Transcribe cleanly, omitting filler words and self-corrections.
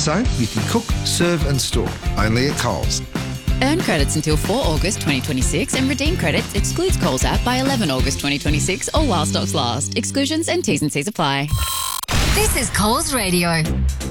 So you can cook, serve and store. Only at Coles. Earn credits until 4 August 2026 and redeem credits excludes Coles app by 11 August 2026 or while stocks last. Exclusions and T's and C's apply. This is Coles Radio.